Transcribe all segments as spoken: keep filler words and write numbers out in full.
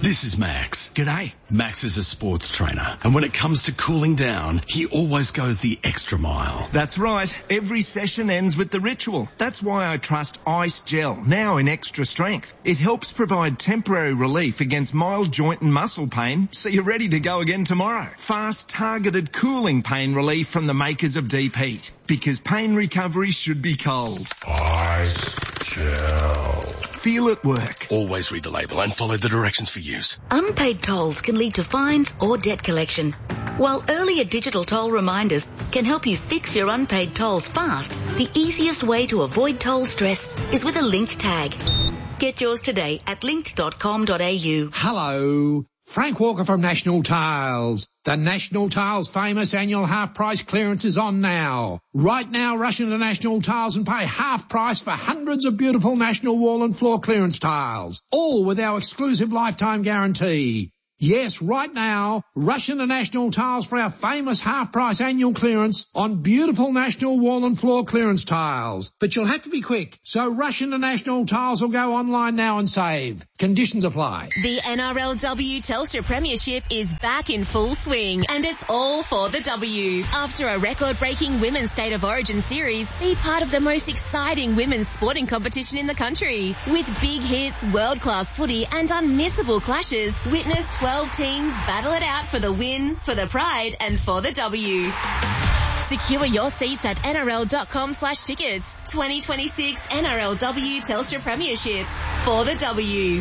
This is Max. G'day. Max is a sports trainer, and when it comes to cooling down, he always goes the extra mile. That's right. Every session ends with the ritual. That's why I trust Ice Gel, now in extra strength. It helps provide temporary relief against mild joint and muscle pain, so you're ready to go again tomorrow. Fast, targeted cooling pain relief from the makers of Deep Heat. Because pain recovery should be cold. Ice Gel. Feel it work. Always read the label and follow the directions for use. Unpaid tolls can lead to fines or debt collection, while earlier digital toll reminders can help you fix your unpaid tolls fast. The easiest way to avoid toll stress is with a linked tag. Get yours today at linked dot com dot a u. Hello, Frank Walker from National Tiles. The National Tiles famous annual half-price clearance is on now. Right now, rush into National Tiles and pay half price for hundreds of beautiful National wall and floor clearance tiles, all with our exclusive lifetime guarantee. Yes, right now, rush into National Tiles for our famous half-price annual clearance on beautiful National wall and floor clearance tiles. But you'll have to be quick, so rush into National Tiles or go online now and save. Conditions apply. The N R L W Telstra Premiership is back in full swing, and it's all for the W. After a record-breaking Women's State of Origin series, be part of the most exciting women's sporting competition in the country. With big hits, world-class footy and unmissable clashes, witness twelve teams battle it out for the win, for the pride and for the W. Secure your seats at N R L dot com slash tickets. twenty twenty-six N R L W Telstra Premiership for the W.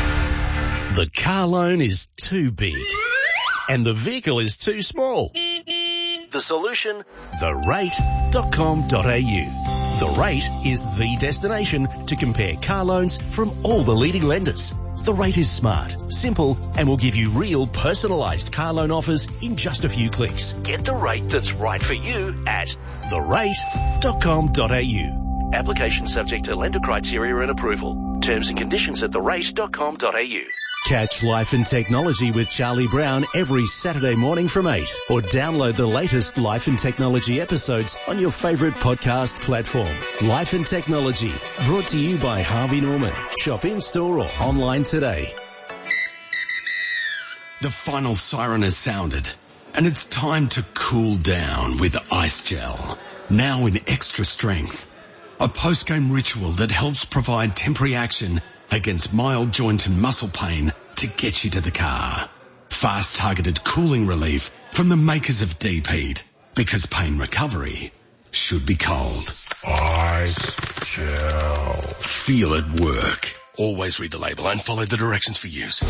The car loan is too big and the vehicle is too small. The solution? the rate dot com dot a u. The Rate is the destination to compare car loans from all the leading lenders. The Rate is smart, simple, and will give you real personalised car loan offers in just a few clicks. Get the rate that's right for you at the rate dot com dot a u. Application subject to lender criteria and approval. Terms and conditions at the rate dot com dot a u. Catch Life and Technology with Charlie Brown every Saturday morning from eight, or download the latest Life and Technology episodes on your favourite podcast platform. Life and Technology, brought to you by Harvey Norman. Shop in-store or online today. The final siren has sounded, and it's time to cool down with Ice Gel, now in extra strength. A post-game ritual that helps provide temporary action against mild joint and muscle pain to get you to the car. Fast targeted cooling relief from the makers of Deep Heat, because pain recovery should be cold. Ice Gel. Feel it work. Always read the label and follow the directions for use.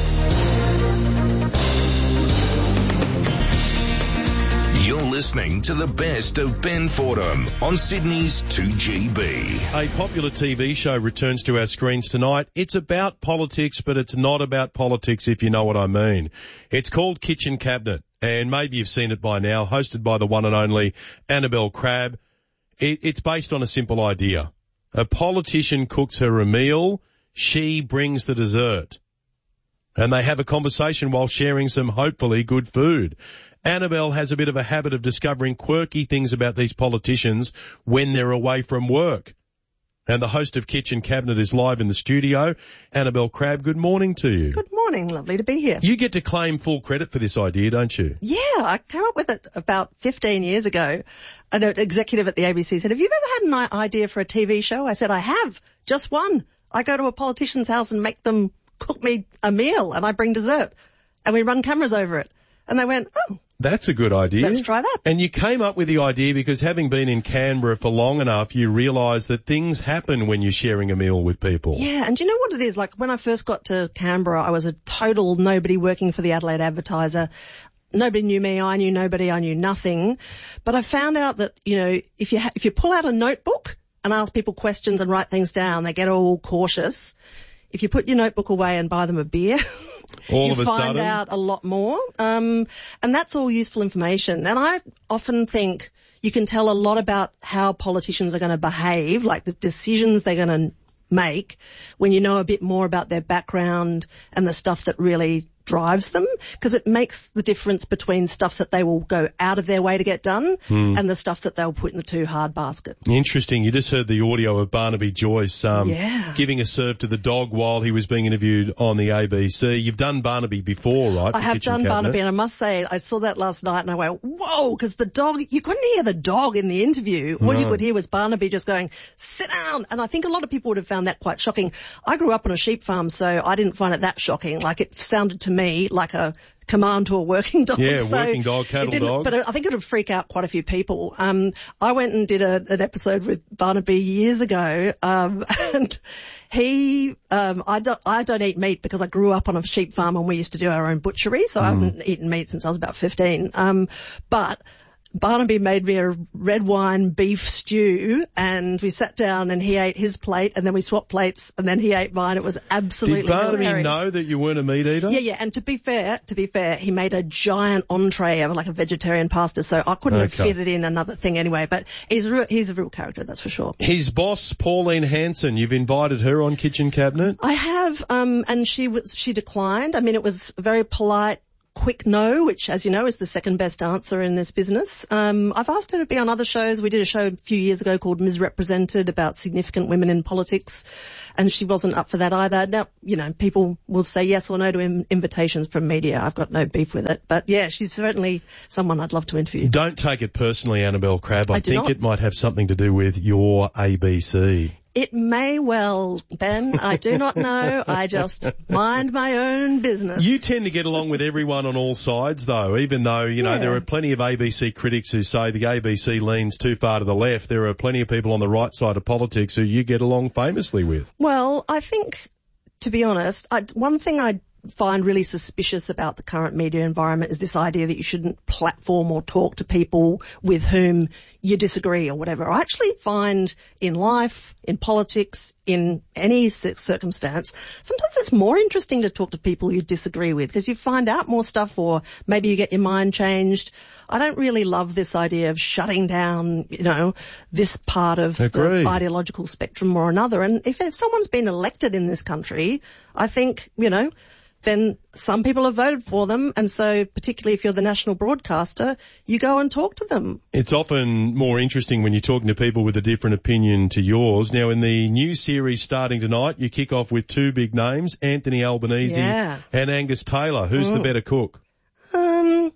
You're listening to the best of Ben Fordham on Sydney's two G B. A popular T V show returns to our screens tonight. It's about politics, but it's not about politics, if you know what I mean. It's called Kitchen Cabinet, and maybe you've seen it by now, hosted by the one and only Annabelle Crabb. It, it's based on a simple idea. A politician cooks her a meal, she brings the dessert. And they have a conversation while sharing some hopefully good food. Annabelle has a bit of a habit of discovering quirky things about these politicians when they're away from work. And the host of Kitchen Cabinet is live in the studio. Annabelle Crabb, good morning to you. Good morning. Lovely to be here. You get to claim full credit for this idea, don't you? Yeah, I came up with it about fifteen years ago. An executive at the A B C said, have you ever had an idea for a T V show? I said, I have. Just one. I go to a politician's house and make them cook me a meal, and I bring dessert. And we run cameras over it. And they went, oh. That's a good idea. Let's try that. And you came up with the idea because having been in Canberra for long enough, you realise that things happen when you're sharing a meal with people. Yeah, and do you know what it is? Like when I first got to Canberra, I was a total nobody working for the Adelaide Advertiser. Nobody knew me, I knew nobody, I knew nothing. But I found out that, you know, if you ha- if you pull out a notebook and ask people questions and write things down, they get all cautious. If you put your notebook away and buy them a beer, all you of a find sudden. out a lot more. Um, and that's all useful information. And I often think you can tell a lot about how politicians are going to behave, like the decisions they're going to make, when you know a bit more about their background and the stuff that really drives them, because it makes the difference between stuff that they will go out of their way to get done mm. and the stuff that they'll put in the too hard basket. Interesting. You just heard the audio of Barnaby Joyce um, yeah. giving a serve to the dog while he was being interviewed on the A B C. You've done Barnaby before, right? I have Kitchen done Cabinet. Barnaby, and I must say I saw that last night and I went, whoa, because the dog, you couldn't hear the dog in the interview. All no. you could hear was Barnaby just going, sit down. And I think a lot of people would have found that quite shocking. I grew up on a sheep farm, so I didn't find it that shocking. Like, it sounded to me like a command to a working dog. Yeah, so working dog, cattle dog. But I think it would freak out quite a few people. Um, I went and did a, an episode with Barnaby years ago, um, and he, um, I don't, I don't eat meat because I grew up on a sheep farm and we used to do our own butchery, so mm. I haven't eaten meat since I was about fifteen. Um, but Barnaby made me a red wine beef stew, and we sat down and he ate his plate, and then we swapped plates, and then he ate mine. It was absolutely Did Barnaby hilarious. know that you weren't a meat eater? Yeah, yeah. And to be fair, to be fair, he made a giant entree of like a vegetarian pasta, so I couldn't okay. have fitted in another thing anyway. But he's a real, he's a real character, that's for sure. His boss, Pauline Hanson, you've invited her on Kitchen Cabinet? I have, um, and she was she declined. I mean, it was very polite. Quick no, which, as you know, is the second best answer in this business. Um, I've asked her to be on other shows. We did a show a few years ago called Misrepresented about significant women in politics, and she wasn't up for that either. Now, you know, people will say yes or no to in- invitations from media. I've got no beef with it. But yeah, she's certainly someone I'd love to interview. Don't take it personally, Annabelle Crabb. I, I think not. it might have something to do with your A B C. It may well, Ben. I do not know. I just mind my own business. You tend to get along with everyone on all sides, though, even though, you know, yeah. there are plenty of A B C critics who say the A B C leans too far to the left. There are plenty of people on the right side of politics who you get along famously with. Well, I think, to be honest, I, one thing I find really suspicious about the current media environment is this idea that you shouldn't platform or talk to people with whom you disagree or whatever. I actually find in life, in politics, in any circumstance, sometimes it's more interesting to talk to people you disagree with because you find out more stuff, or maybe you get your mind changed. I don't really love this idea of shutting down, you know, this part of Agreed. the ideological spectrum or another. And if, if someone's been elected in this country, I think, you know, then some people have voted for them, and so particularly if you're the national broadcaster, you go and talk to them. It's often more interesting when you're talking to people with a different opinion to yours. Now, in the new series starting tonight, you kick off with two big names, Anthony Albanese yeah. and Angus Taylor. Who's mm. the better cook? Um,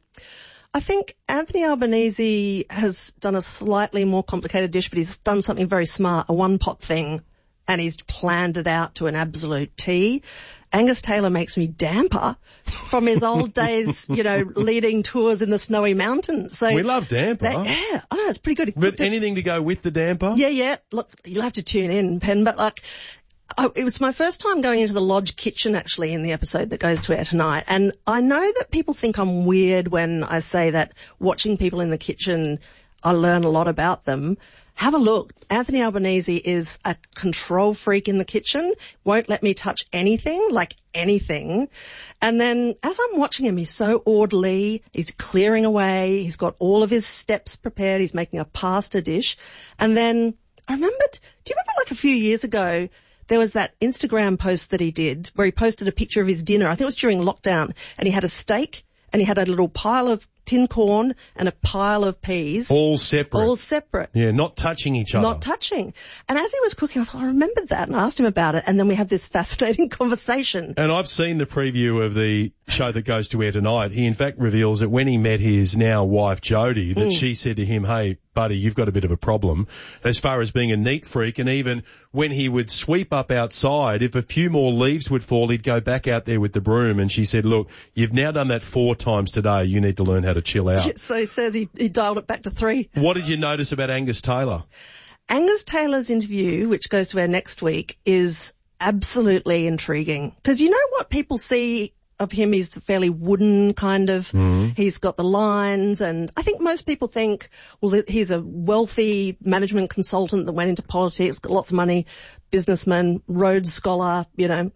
I think Anthony Albanese has done a slightly more complicated dish, but he's done something very smart, a one-pot thing, and he's planned it out to an absolute T. Angus Taylor makes me damper from his old days, you know, leading tours in the snowy mountains. So we love damper. That, yeah, I know, it's pretty good. But anything to go with the damper? Yeah, yeah. Look, you'll have to tune in, Pen, but like, I, it was my first time going into the lodge kitchen actually in the episode that goes to air tonight. And I know that people think I'm weird when I say that watching people in the kitchen, I learn a lot about them. Have a look. Anthony Albanese is a control freak in the kitchen, won't let me touch anything, like anything. And then as I'm watching him, he's so orderly, he's clearing away, he's got all of his steps prepared, he's making a pasta dish. And then I remembered, do you remember like a few years ago, there was that Instagram post that he did where he posted a picture of his dinner. I think it was during lockdown, and he had a steak and he had a little pile of tin corn and a pile of peas. All separate. All separate. Yeah, not touching each other. Not touching. And as he was cooking, I thought, I remembered that, and I asked him about it, and then we had this fascinating conversation. And I've seen the preview of the show that goes to air tonight. He in fact reveals that when he met his now wife Jodie, that mm. she said to him, hey, buddy, you've got a bit of a problem as far as being a neat freak. And even when he would sweep up outside, if a few more leaves would fall, he'd go back out there with the broom. And she said, look, you've now done that four times today. You need to learn how to chill out. So he says he, he dialed it back to three. What did you notice about Angus Taylor? Angus Taylor's interview, which goes to air next week, is absolutely intriguing. Because you know what people see of him, he's fairly wooden kind of, mm-hmm. he's got the lines, and I think most people think, well, he's a wealthy management consultant that went into politics, got lots of money, businessman, Rhodes Scholar, you know.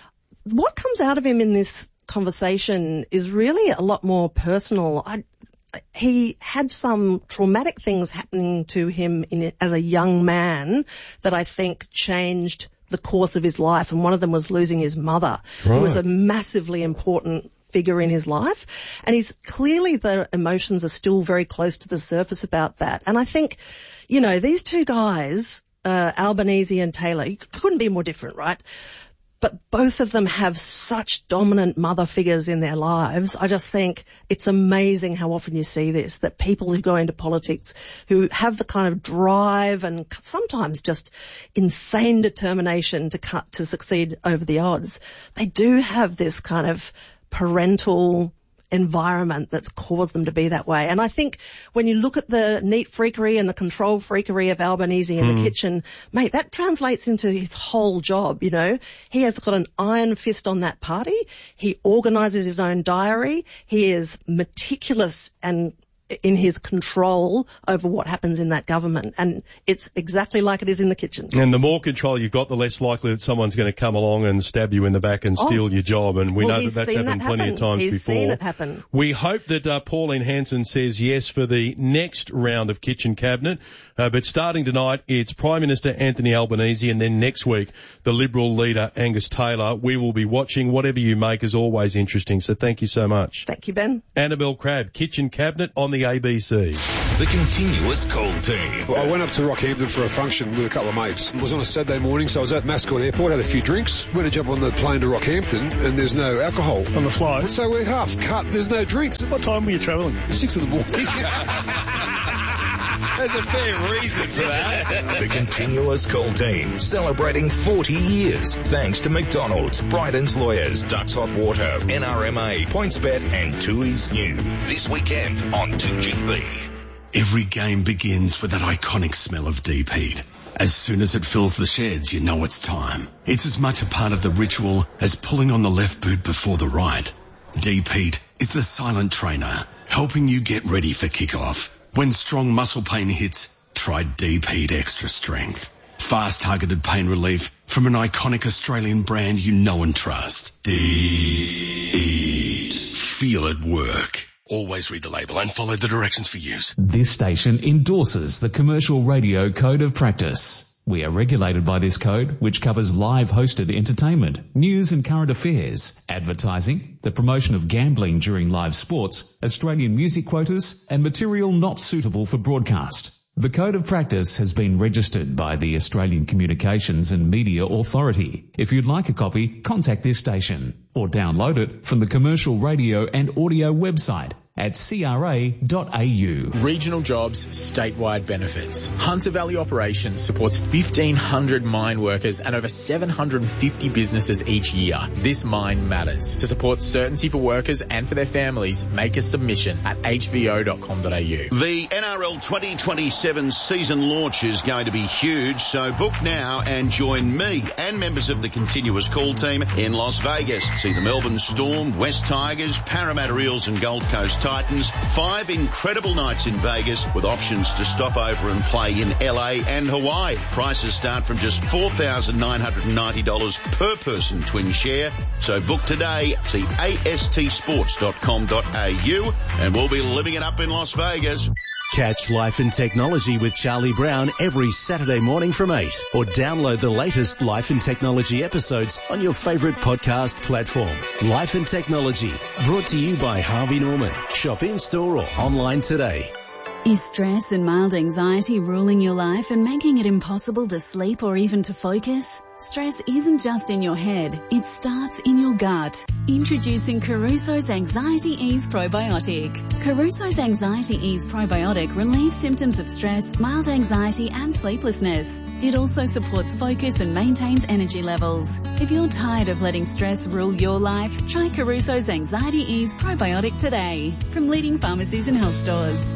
What comes out of him in this conversation is really a lot more personal. I, he had some traumatic things happening to him in, as a young man that I think changed the course of his life, and one of them was losing his mother, right. who was a massively important figure in his life. And he's clearly, the emotions are still very close to the surface about that. And I think, you know, these two guys, uh, Albanese and Taylor, couldn't be more different, right? But both of them have such dominant mother figures in their lives. I just think it's amazing how often you see this, that people who go into politics, who have the kind of drive and sometimes just insane determination to cut, to succeed over the odds, they do have this kind of parental environment that's caused them to be that way. And I think when you look at the neat freakery and the control freakery of Albanese in mm. the kitchen, mate, that translates into his whole job, you know. He has got an iron fist on that party. He organises his own diary. He is meticulous and in his control over what happens in that government. And it's exactly like it is in the kitchen. And the more control you've got, the less likely that someone's going to come along and stab you in the back and steal oh. your job. And we well, know that that's happened that plenty happen. of times he's before. He's seen it happen. We hope that uh, Pauline Hanson says yes for the next round of Kitchen Cabinet. Uh, but starting tonight, it's Prime Minister Anthony Albanese, and then next week, the Liberal leader Angus Taylor. We will be watching. Whatever you make is always interesting. So thank you so much. Thank you, Ben. Annabelle Crabb, Kitchen Cabinet on the A B C. The continuous call team. Well, I went up to Rockhampton for a function with a couple of mates. It was on a Saturday morning, so I was at Mascot Airport, had a few drinks, went to jump on the plane to Rockhampton, and there's no alcohol on the flight. So we're half cut, there's no drinks. What time were you travelling? Six in the morning. There's a fair reason for that. The continuous call team, celebrating forty years. Thanks to McDonald's, Bryden's Lawyers, Ducks Hot Water, N R M A, PointsBet, and Tui's New. This weekend on two G B. Every game begins with that iconic smell of deep heat. As soon as it fills the sheds, you know it's time. It's as much a part of the ritual as pulling on the left boot before the right. Deep heat is the silent trainer, helping you get ready for kickoff. When strong muscle pain hits, try Deep Heat Extra Strength. Fast targeted pain relief from an iconic Australian brand you know and trust. Deep Heat. Feel it work. Always read the label and follow the directions for use. This station endorses the Commercial Radio Code of Practice. We are regulated by this code, which covers live hosted entertainment, news and current affairs, advertising, the promotion of gambling during live sports, Australian music quotas, and material not suitable for broadcast. The Code of Practice has been registered by the Australian Communications and Media Authority. If you'd like a copy, contact this station or download it from the Commercial Radio and Audio website at c r a dot a u. Regional jobs, statewide benefits. Hunter Valley Operations supports fifteen hundred mine workers and over seven hundred fifty businesses each year. This mine matters. To support certainty for workers and for their families, make a submission at h v o dot com dot a u. The N R L twenty twenty-seven season launch is going to be huge, so book now and join me and members of the Continuous Call team in Las Vegas. See the Melbourne Storm, West Tigers, Parramatta Eels and Gold Coast Titans. Five incredible nights in Vegas with options to stop over and play in L A and Hawaii. Prices start from just four thousand nine hundred ninety dollars per person twin share. So book today. See a s t sports dot com dot a u and we'll be living it up in Las Vegas. Catch Life and Technology with Charlie Brown every Saturday morning from eight, or download the latest Life and Technology episodes on your favourite podcast platform. Life and Technology, brought to you by Harvey Norman. Shop in-store or online today. Is stress and mild anxiety ruling your life and making it impossible to sleep or even to focus? Stress isn't just in your head, it starts in your gut. Introducing Caruso's Anxiety Ease Probiotic. Caruso's Anxiety Ease Probiotic relieves symptoms of stress, mild anxiety and sleeplessness. It also supports focus and maintains energy levels. If you're tired of letting stress rule your life, try Caruso's Anxiety Ease Probiotic today from leading pharmacies and health stores.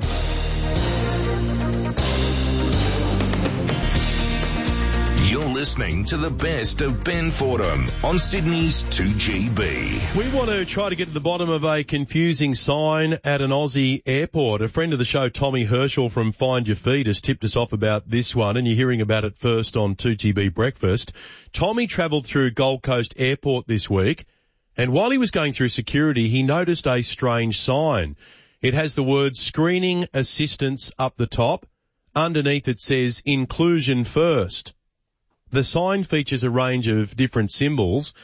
You're listening to the best of Ben Fordham on Sydney's two G B. We want to try to get to the bottom of a confusing sign at an Aussie airport. A friend of the show, Tommy Herschel from Find Your Feed, has tipped us off about this one, and you're hearing about it first on two G B Breakfast. Tommy travelled through Gold Coast Airport this week, and while he was going through security, he noticed a strange sign. It has the word screening assistance up the top. Underneath it says inclusion first. The sign features a range of different symbols.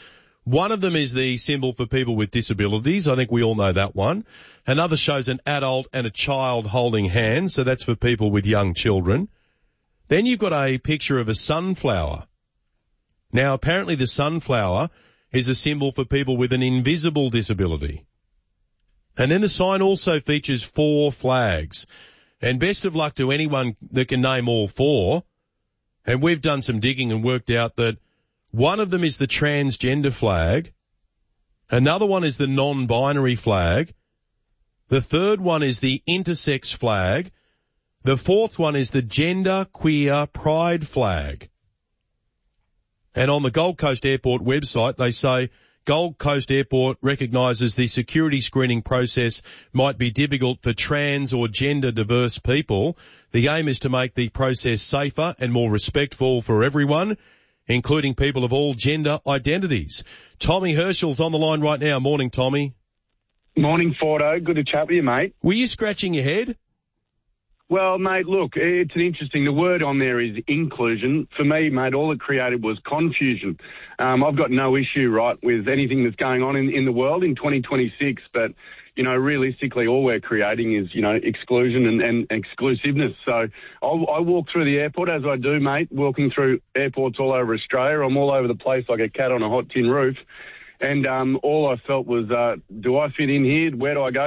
One of them is the symbol for people with disabilities. I think we all know that one. Another shows an adult and a child holding hands, so that's for people with young children. Then you've got a picture of a sunflower. Now, apparently the sunflower is a symbol for people with an invisible disability. And then the sign also features four flags. And best of luck to anyone that can name all four. And we've done some digging and worked out that one of them is the transgender flag. Another one is the non-binary flag. The third one is the intersex flag. The fourth one is the gender queer pride flag. And on the Gold Coast Airport website, they say Gold Coast Airport recognises the security screening process might be difficult for trans or gender diverse people. The aim is to make the process safer and more respectful for everyone, including people of all gender identities. Tommy Herschel's on the line right now. Morning, Tommy. Morning, Fordo. Good to chat with you, mate. Were you scratching your head? Well, mate, look, it's an interesting, the word on there is inclusion. For me, mate, all it created was confusion. Um, I've got no issue, right, with anything that's going on in, in the world in twenty twenty-six, but, you know, realistically, all we're creating is, you know, exclusion and, and exclusiveness. So I'll, I walk through the airport, as I do, mate, walking through airports all over Australia. I'm all over the place like a cat on a hot tin roof. And um, all I felt was, uh, do I fit in here? Where do I go?